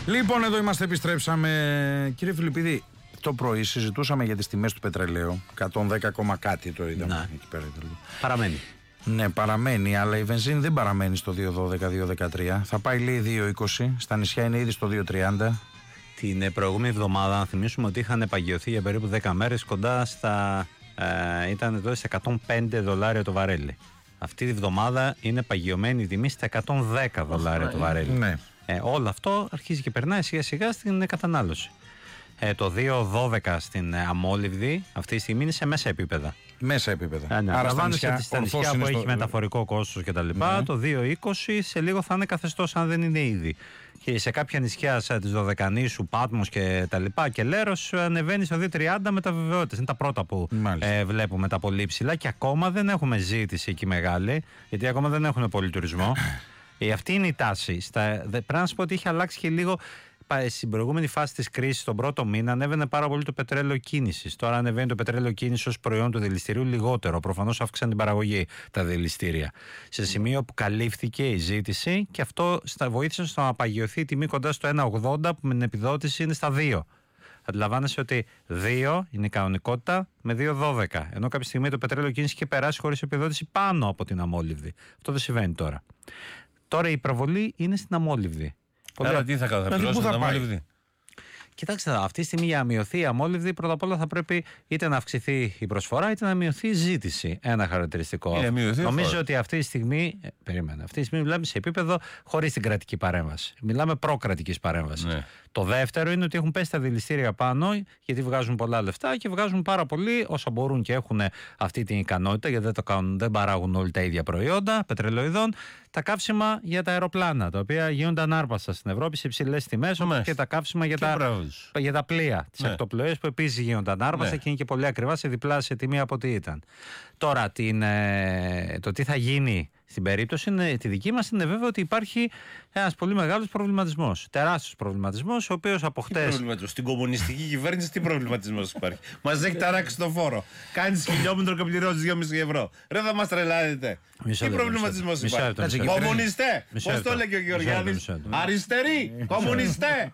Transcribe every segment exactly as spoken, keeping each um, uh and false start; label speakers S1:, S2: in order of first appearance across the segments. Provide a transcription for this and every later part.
S1: Λοιπόν, εδώ είμαστε, επιστρέψαμε. Κύριε Φιλιππίδη, το πρωί συζητούσαμε για τις τιμές του πετρελαίου. εκατόν δέκα κάτι το είδαμε.
S2: Ναι.
S1: Εκεί πέρα.
S2: Παραμένει.
S1: Ναι, παραμένει, αλλά η βενζίνη δεν παραμένει στο δύο δώδεκα δύο δεκατρία. Θα πάει λέει δύο είκοσι. Στα νησιά είναι ήδη στο δύο τριάντα.
S2: Την προηγούμενη εβδομάδα, να θυμίσουμε ότι είχαν παγιωθεί για περίπου δέκα μέρες κοντά στα. Ε, ήταν εδώ σε εκατόν πέντε δολάρια το βαρέλι. Αυτή τη βδομάδα είναι παγιωμένη η τιμή στα εκατόν δέκα δολάρια το βαρέλι.
S1: Ναι.
S2: Ε, όλο αυτό αρχίζει και περνάει σιγά σιγά στην κατανάλωση. Ε, το δύο δώδεκα στην αμόλυβδη αυτή τη στιγμή είναι σε μέσα επίπεδα.
S1: Μέσα επίπεδα.
S2: Ε, ναι.
S1: Άρα στα
S2: νησιά,
S1: νησιά,
S2: στα νησιά που στο... έχει μεταφορικό κόστος κτλ. Ναι. Το δύο είκοσι σε λίγο θα είναι καθεστώς, αν δεν είναι ήδη. Και σε κάποια νησιά της Δωδεκανήσου, Πάτμος και τα λοιπά και Λέρος ανεβαίνει στο δύο τριάντα με τα βεβαιότητες. Είναι τα πρώτα που ε, βλέπουμε τα πολύ υψηλά και ακόμα δεν έχουμε ζήτηση εκεί μεγάλη, γιατί ακόμα δεν έχουν πολύ τουρισμό. ε, αυτή είναι η τάση. Στα, πρέπει να σου πω ότι είχε αλλάξει και λίγο. Στην προηγούμενη φάση της κρίσης, τον πρώτο μήνα, ανέβαινε πάρα πολύ το πετρέλαιο κίνησης. Τώρα ανεβαίνει το πετρέλαιο κίνησης ως προϊόν του δηληστηρίου λιγότερο. Προφανώς αύξησαν την παραγωγή τα δηληστήρια. Σε σημείο που καλύφθηκε η ζήτηση και αυτό βοήθησε στο να παγιωθεί η τιμή κοντά στο ένα ογδόντα, που με την επιδότηση είναι στα δύο. Αντιλαμβάνεσαι ότι δύο είναι η κανονικότητα με δύο δώδεκα. Ενώ κάποια στιγμή το πετρέλαιο κίνησης είχε περάσει χωρίς επιδότηση πάνω από την αμόλυβδη. Αυτό δεν συμβαίνει τώρα. Τώρα η προβολή είναι στην αμόλυβδη.
S3: Άρα τι θα κάνω, θα πληρώσω την αμόλυβδη?
S2: Κοιτάξτε, αυτή τη στιγμή για να μειωθεί η αμόλυβδη, πρώτα απ' όλα θα πρέπει είτε να αυξηθεί η προσφορά είτε να μειωθεί η ζήτηση. Ένα χαρακτηριστικό. Νομίζω ότι αυτή τη στιγμή. Ε, περίμενε. Αυτή τη στιγμή μιλάμε σε επίπεδο χωρίς την κρατική παρέμβαση. Μιλάμε προ-κρατικής παρέμβασης. Ναι. Το δεύτερο είναι ότι έχουν πέσει τα δηληστήρια πάνω, γιατί βγάζουν πολλά λεφτά και βγάζουν πάρα πολύ όσα μπορούν και έχουν αυτή την ικανότητα, γιατί δεν, το κάνουν, δεν παράγουν όλοι τα ίδια προϊόντα πετρελοειδών. Τα καύσιμα για τα αεροπλάνα, τα οποία γίνονται ανάρπαστα στην Ευρώπη σε υψηλές τιμές, όπως και τα καύσιμα για τα, για τα πλοία, τις ναι. ακτοπλοείες, που επίσης γίνονται ανάρπαστα ναι. και είναι και πολύ ακριβά, σε διπλάσια τιμή από ό,τι ήταν. Τώρα, την, ε, το τι θα γίνει στην περίπτωση, είναι, τη δική μας, είναι βέβαιο ότι υπάρχει ένας πολύ μεγάλος προβληματισμός. Τεράστιος προβληματισμός, ο οποίος από χτες.
S3: Στην κομμουνιστική κυβέρνηση τι προβληματισμός υπάρχει? Μας έχει ταράξει το φόρο. Κάνεις χιλιόμετρο και πληρώνεις δυόμισι ευρώ. Ρε, θα μας τρελάνετε. Τι προβληματισμός υπάρχει? Κομμουνιστέ! Πώς το έλεγε ο Γεωργιάδης? Αριστεροί! Κομμουνιστέ!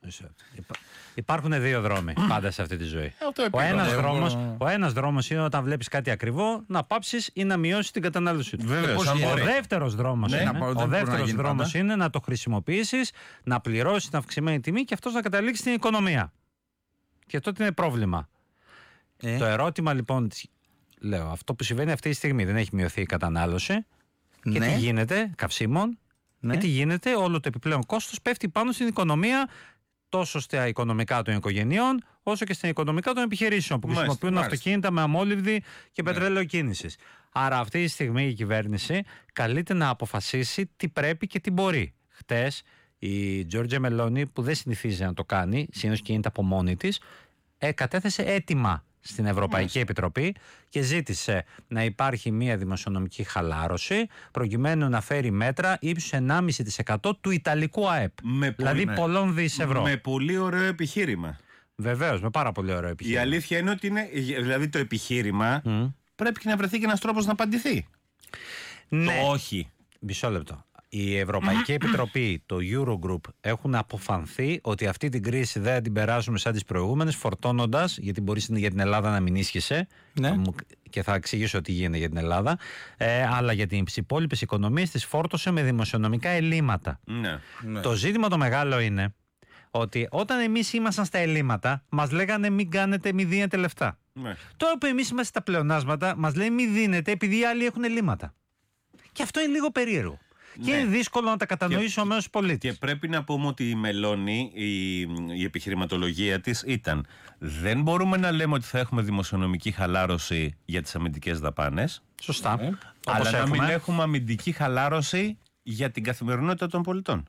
S2: Υπάρχουν δύο δρόμοι πάντα σε αυτή τη ζωή. Ο ένας δρόμος, ο ένας δρόμος είναι όταν βλέπεις κάτι ακριβό να πάψεις ή να μειώσεις την κατανάλωσή του.
S3: Βέβαιως,
S2: ο δεύτερος δρόμος, ναι, είναι, ο δεύτερος δρόμος είναι να το χρησιμοποιήσεις, να πληρώσεις την αυξημένη τιμή και αυτός να καταλήξει στην οικονομία. Και τότε είναι πρόβλημα. Ε. Το ερώτημα λοιπόν, λέω, αυτό που συμβαίνει αυτή τη στιγμή, δεν έχει μειωθεί η κατανάλωση. Ναι. Και τι γίνεται καυσίμων, ναι. και τι γίνεται, όλο το επιπλέον κόστος πέφτει πάνω στην οικονομία, τόσο στα οικονομικά των οικογενειών, όσο και στα οικονομικά των επιχειρήσεων που μάλιστα, χρησιμοποιούν μάλιστα. αυτοκίνητα με αμόλυβδη και πετρέλαιο κίνησης. Άρα αυτή τη στιγμή η κυβέρνηση καλείται να αποφασίσει τι πρέπει και τι μπορεί. Χτες η Τζόρτζια Μελόνι, που δεν συνηθίζει να το κάνει, συνήθως κινείται από μόνη της, ε, κατέθεσε αίτημα στην Ευρωπαϊκή Μάλιστα. Επιτροπή και ζήτησε να υπάρχει μια δημοσιονομική χαλάρωση προκειμένου να φέρει μέτρα ύψους ενάμιση τοις εκατό του Ιταλικού ΑΕΠ. Με δηλαδή ναι. πολλών δις ευρώ.
S3: Με πολύ ωραίο επιχείρημα.
S2: Βεβαίως, με πάρα πολύ ωραίο επιχείρημα.
S3: Η αλήθεια είναι ότι είναι, δηλαδή το επιχείρημα mm. πρέπει και να βρεθεί και ένας τρόπος να απαντηθεί.
S2: Ναι.
S3: Το όχι.
S2: Μισό λεπτό. Η Ευρωπαϊκή Επιτροπή, το Eurogroup, έχουν αποφανθεί ότι αυτή την κρίση δεν την περάσουμε σαν τις προηγούμενες, φορτώνοντας, γιατί μπορεί για την Ελλάδα να μην ίσχυσε, ναι. και θα εξηγήσω τι γίνεται για την Ελλάδα, ε, αλλά για τις υπόλοιπες οικονομίες τις φόρτωσε με δημοσιονομικά ελλείμματα.
S3: Ναι. Ναι.
S2: Το ζήτημα το μεγάλο είναι ότι όταν εμείς ήμασταν στα ελλείμματα, μας λέγανε μην κάνετε, μην δίνετε λεφτά. Ναι. Τώρα που εμείς είμαστε στα πλεονάσματα, μας λέει μην δίνετε επειδή οι άλλοι έχουν ελλείμματα. Και αυτό είναι λίγο περίεργο. Και ναι. είναι δύσκολο να τα κατανοήσει ο μέσος πολίτης.
S3: Και πρέπει να πούμε ότι η Μελώνη, η, η επιχειρηματολογία της ήταν δεν μπορούμε να λέμε ότι θα έχουμε δημοσιονομική χαλάρωση για τις αμυντικές δαπάνες.
S2: Σωστά.
S3: Ε, αλλά να μην έχουμε αμυντική χαλάρωση για την καθημερινότητα των πολιτών.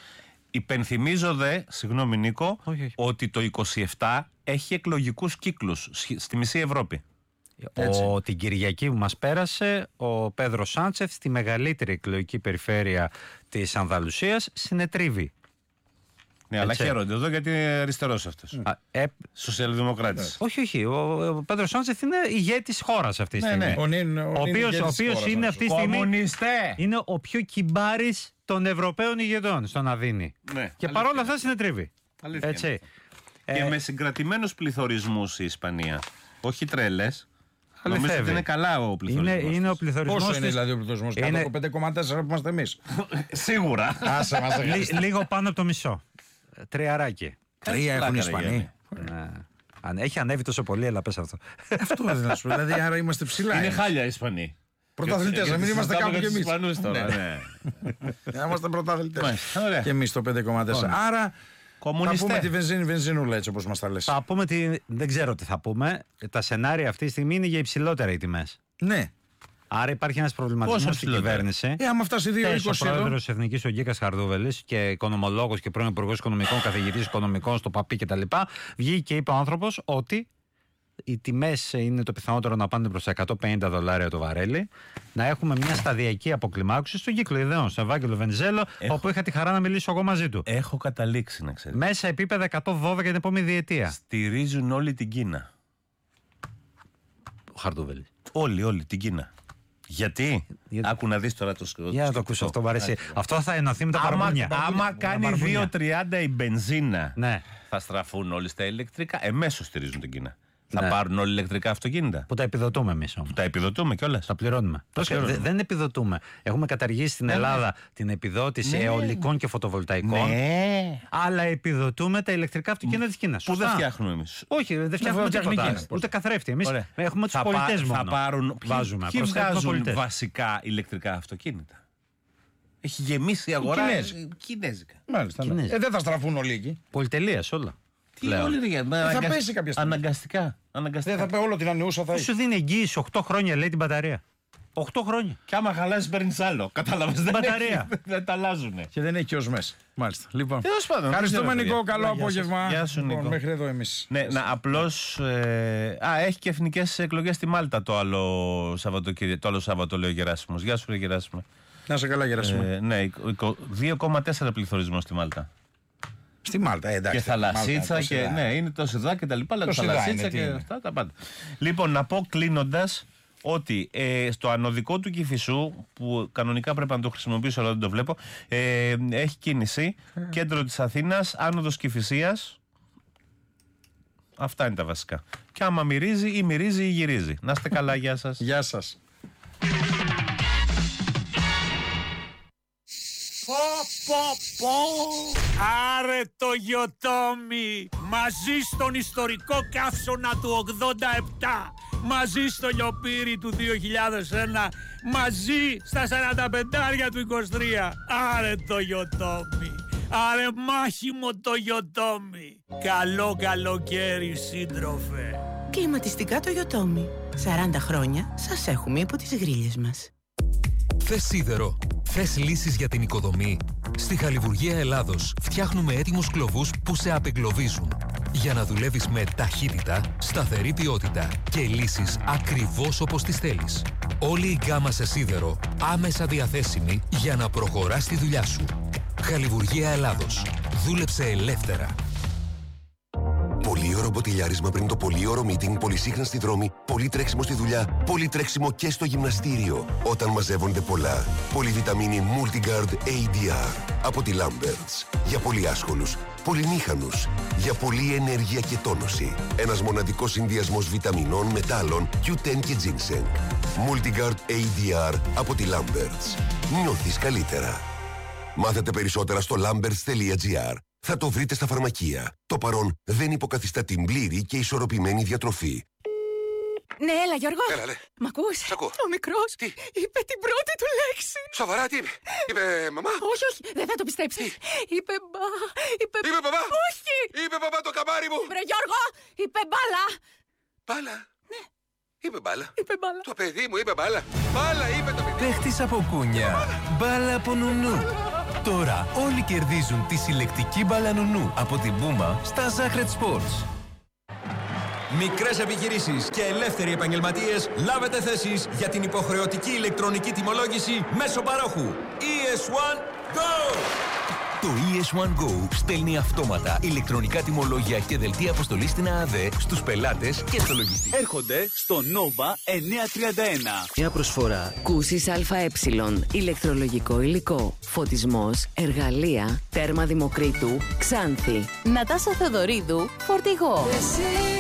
S3: Υπενθυμίζω δε, συγγνώμη Νίκο, όχι, όχι. ότι το είκοσι επτά έχει εκλογικούς κύκλους στη μισή Ευρώπη.
S2: Ο, την Κυριακή που μας πέρασε, ο Πέδρο Σάντσεφ στη μεγαλύτερη εκλογική περιφέρεια της Ανδαλουσίας συνετρίβει.
S3: Ναι, αλλά χαίρονται εδώ γιατί είναι αριστερός αυτός. Ε, Σοσιαλδημοκράτης.
S2: Όχι, όχι. Ο, ο Πέντρο Σάντσεθ είναι ηγέτης χώρας αυτή τη στιγμή. Ναι, ναι. Ο, ο οποίος είναι αυτή τη στιγμή είναι ο πιο κυμπάρης των Ευρωπαίων ηγετών στο να δίνει. Ναι, και παρόλα αυτά συνετρίβει. Έτσι.
S3: Και ε, με συγκρατημένους πληθωρισμούς η Ισπανία. Όχι τρέλες. Νομίζω ότι είναι καλά ο πληθωρισμός.
S2: Είναι, είναι ο πληθωρισμός.
S1: Πόσο είναι δηλαδή ο πληθωρισμός? Είναι... Κάτω από πέντε κόμμα τέσσερα που είμαστε εμείς.
S3: Σίγουρα.
S1: Άσε μας.
S2: Λί, λίγο πάνω από το μισό. Τριαράκι.
S1: Τρία έχουν οι Ισπανοί.
S2: Ναι. Έχει ανέβει τόσο πολύ, αλλά πες αυτό.
S1: Αυτό δεν θα σου. Δηλαδή άρα είμαστε ψηλά.
S3: Είναι χάλια οι Ισπανοί.
S1: Πρωταθλητές, να μην είμαστε κάπου κι εμείς. Να είμαστε πρωταθλητές. Και εμείς το πέντε κόμμα τέσσερα. Άρα.
S3: Κομμουνιστέ.
S1: Θα πούμε τη βενζίνη, βενζίνουλα έτσι όπως μας τα λες.
S2: Θα πούμε τι, δεν ξέρω τι θα πούμε. Τα σενάρια αυτή τη στιγμή είναι για υψηλότερα οι τιμές.
S1: Ναι.
S2: Άρα υπάρχει ένας προβληματισμός στην κυβέρνηση.
S1: Ε, άμα φτάσει δύο είκοσι.
S2: Ο πρόεδρος της Εθνικής ο Γκίκας Χαρδούβελης και οικονομολόγος και πρώην υπουργός οικονομικών, καθηγητής οικονομικών στο ΠΑΠΗ κτλ. Βγήκε και είπε ο άνθρωπος ότι οι τιμές είναι το πιθανότερο να πάνε προς τα εκατόν πενήντα δολάρια το βαρέλι, να έχουμε μια σταδιακή αποκλιμάκωση στον κύκλο ιδεών, στον Ευάγγελο Βενιζέλο, Έχω... όπου είχα τη χαρά να μιλήσω εγώ μαζί του.
S3: Έχω καταλήξει, να ξέρετε.
S2: Μέσα επίπεδα εκατόν δώδεκα για την επόμενη διετία.
S3: Στηρίζουν όλη την Κίνα.
S2: Ο Χαρδούβελης.
S3: Όλοι, όλοι την Κίνα. Γιατί? Γιατί... Άκου να δεις τώρα το σκοτώ.
S2: Για να το ακούσω αυτό, βαρέσει. Αυτό θα ενωθεί με τα παραμονιά.
S3: Άμα κάνει δύο τριάντα η μπενζίνα,
S2: ναι.
S3: θα στραφούν όλοι στα ηλεκτρικά. Εμέσως στηρίζουν την Κίνα. Θα ναι. πάρουν όλοι ηλεκτρικά αυτοκίνητα.
S2: Που τα επιδοτούμε εμείς όμως.
S3: Που τα επιδοτούμε κιόλας.
S2: Τα πληρώνουμε. Δε, δεν επιδοτούμε. Έχουμε καταργήσει στην ναι, Ελλάδα ναι. την επιδότηση ναι. αιωλικών και φωτοβολταϊκών. Ναι. Αλλά επιδοτούμε τα ηλεκτρικά αυτοκίνητα της Κίνας.
S3: Που δεν φτιάχνουμε εμείς.
S2: Όχι, δεν φτιάχνουμε τίποτα. Ούτε καθρέφτη. Εμείς έχουμε τους πολιτές μόνο.
S3: Θα πάρουν.
S2: Βάζουμε.
S3: Ποιοι βγάζουν βασικά ηλεκτρικά αυτοκίνητα? Έχει γεμίσει η αγορά. Κινέζικα.
S1: Μάλιστα. Ε, δεν θα στραφούν όλοι εκεί.
S2: Πολυτελείας όλα.
S3: Τι όλοι ρε,
S1: αναγκασ... θα πέσει κάποια στιγμή.
S3: Αναγκαστικά. Αναγκαστικά.
S1: Δεν θα πει όλο την ανιούσα θα έχει.
S2: Σου δίνει εγγύηση οκτώ χρόνια, λέει, την μπαταρία. οκτώ χρόνια.
S3: Και άμα χαλάσει, παίρνει άλλο. Κατάλαβε. Δεν
S2: μπαταρία.
S3: Δεν τα αλλάζουν.
S1: Και δεν έχει και ως μέσα. Μάλιστα. Λοιπόν.
S3: Ευχαριστούμε,
S1: Νικό. Καλό απόγευμα.
S3: Γεια σου, Νικό.
S1: Μέχρι εδώ εμείς.
S3: Ναι, να απλώς. Ε... Α, έχει και εθνικές εκλογές στη Μάλτα το άλλο Σαββατοκύριακο. Το άλλο Σάββατο, λέει ο Γεράσιμος. Γεια σου, Γεράσιμο.
S1: Να σε καλά, Γεράσιμο.
S3: Ε, ναι, δύο κόμμα τέσσερα πληθωρισμό στη Μάλτα.
S1: Στη Μάλτα, εντάξει.
S3: Και θαλασσίτσα και. Ναι, είναι το Σιδά και τα λοιπά. Αλλά το θαλασσίτσα και αυτά τα πάντα. Λοιπόν, να πω κλείνοντας ότι ε, στο ανωδικό του Κηφισού, που κανονικά πρέπει να το χρησιμοποιήσω αλλά δεν το βλέπω, ε, έχει κίνηση. Κέντρο της Αθήνας, άνοδος Κηφισίας. Αυτά είναι τα βασικά. Και άμα μυρίζει ή μυρίζει ή γυρίζει. Να είστε καλά, γεια σας.
S1: Γεια σας.
S4: Πω πω πω. Άρε το Γιοτόμι. Μαζί στον ιστορικό καύσωνα του ογδόντα επτά. Μαζί στο λιοπύρι του δύο χιλιάδες ένα. Μαζί στα σαράντα πεντάρια του είκοσι τρία. Άρε το Γιοτόμι. Άρε μάχημο το Γιοτόμι. Καλό καλοκαίρι, σύντροφε.
S5: Κλιματιστικά το Γιοτόμι. σαράντα χρόνια σας έχουμε υπό τις γρίλες μας.
S6: Θες σίδερο, θες λύσεις για την οικοδομή. Στη Χαλιβουργία Ελλάδος φτιάχνουμε έτοιμους κλωβούς που σε απεγκλωβίζουν. Για να δουλεύεις με ταχύτητα, σταθερή ποιότητα και λύσεις ακριβώς όπως τις θέλεις. Όλη η γκάμα σε σίδερο άμεσα διαθέσιμη για να προχωράς τη δουλειά σου. Χαλιβουργία Ελλάδος. Δούλεψε ελεύθερα.
S7: Πολύωρο μποτιλιάρισμα πριν το πολύωρο meeting, πολυσύχναστη δρόμη, πολύ τρέξιμο στη δουλειά, πολύ τρέξιμο και στο γυμναστήριο. Όταν μαζεύονται πολλά. Πολυβιταμίνη Multigard έι ντι αρ από τη Lamberts. Για πολύ άσχολους, πολυμήχανους, για πολλή ενέργεια και τόνωση. Ένας μοναδικός συνδυασμός βιταμινών, μετάλλων, κιου τεν και ginseng. Multigard έι ντι αρ από τη Lamberts. Νιώθεις καλύτερα. Μάθετε περισσότερα στο lamberts τελεία τζι άρ. Θα το βρείτε στα φαρμακεία. Το παρόν δεν υποκαθιστά την πλήρη και ισορροπημένη διατροφή.
S5: Ναι, έλα Γιώργο.
S7: Έλα, ναι.
S5: Μ' ακούς?
S7: Σ' ακούω.
S5: Ο μικρός
S7: τι?
S5: είπε την πρώτη του λέξη.
S7: Σοβαρά, τι είπε? Είπε μαμά?
S5: Όχι, όχι, δεν θα το πιστέψεις. Είπε μπα, είπε...
S7: Είπε μπαμπά?
S5: Όχι.
S7: Είπε μπαμπά το καμάρι μου.
S5: Βρε Γιώργο, είπε μπάλα.
S7: Μπάλα?
S5: Ναι.
S7: Είπε μπάλα.
S5: Είπε μπάλα.
S7: Το παιδί μου είπε μπάλα. Μπάλα είπε το παιδί.
S6: Παίχτης από κούνια. Μπάλα από νουνού. Τώρα όλοι κερδίζουν τη συλλεκτική μπάλα νουνού από την Πούμα στα Zacred Sports.
S8: Μικρές επιχειρήσεις και ελεύθεροι επαγγελματίες, λάβετε θέσεις για την υποχρεωτική ηλεκτρονική τιμολόγηση μέσω παρόχου. ι ες ένα Go!
S6: Το ι ες One Go στέλνει αυτόματα ηλεκτρονικά τιμολόγια και δελτία αποστολής στην ΑΑΔΕ στους πελάτες και στο λογιστή.
S9: Έρχονται στο Nova εννιακόσια τριάντα ένα.
S10: Μια προσφορά. Κούσης ΑΕ. Ηλεκτρολογικό υλικό. Φωτισμός. Εργαλεία. Τέρμα Δημοκρίτου. Ξάνθη. Νατάσα Θεοδωρίδου. Φορτηγό.